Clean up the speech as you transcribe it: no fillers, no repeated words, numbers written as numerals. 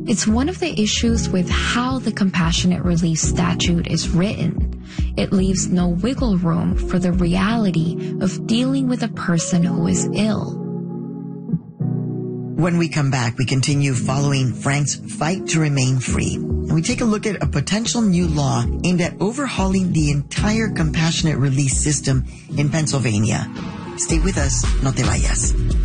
It's one of the issues with how the compassionate release statute is written. It leaves no wiggle room for the reality of dealing with a person who is ill. When we come back, we continue following Frank's fight to remain free. And we take a look at a potential new law aimed at overhauling the entire compassionate release system in Pennsylvania. Stay with us, no te vayas.